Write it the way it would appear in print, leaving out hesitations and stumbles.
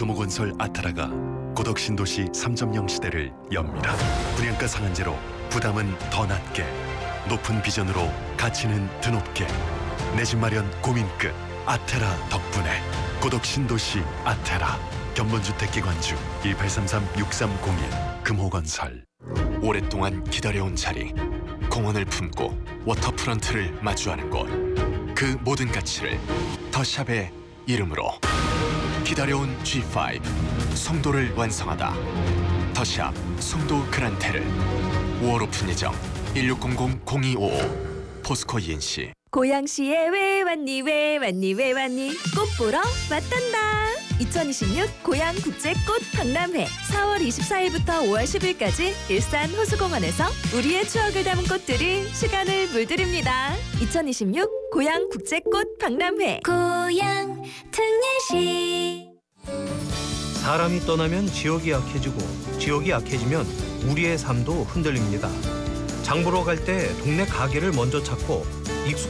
금호건설 아타라가 고덕 신도시 3.0 시대를 엽니다. 분양가 상한제로 부담은 더 낮게, 높은 비전으로 가치는 드높게, 내 집 마련 고민 끝 아테라 덕분에 고덕 신도시 아테라. 견본주택기관주 1833-6301 금호건설. 오랫동안 기다려온 자리, 공원을 품고 워터프런트를 마주하는 곳, 그 모든 가치를 더샵의 이름으로. 기다려온 G5 송도를 완성하다. 더샵 송도 그란테를 5월 오픈 예정. 1600-0255 포스코 ENC. 고양시에 왜 왔니 왜 왔니 왜 왔니 꽃 보러 왔단다. 2026 고양국제꽃 박람회 4월 24일부터 5월 10일까지 일산 호수공원에서 우리의 추억을 담은 꽃들이 시간을 물들입니다. 2026 고양국제꽃 박람회. 고양 특례시. 사람이 떠나면 지역이 약해지고 지역이 약해지면 우리의 삶도 흔들립니다. 장 보러 갈 때 동네 가게를 먼저 찾고